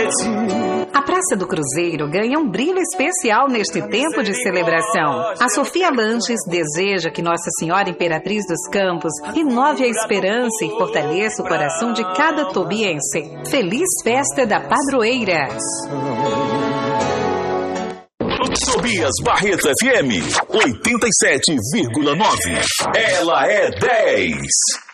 A Praça do Cruzeiro ganha um brilho especial neste tempo de celebração. A Sofia Lanches deseja que Nossa Senhora Imperatriz dos Campos renove a esperança e fortaleça o coração de cada tobiense. Feliz Festa da Padroeira! Tobias Barreto FM 87,9. Ela é 10.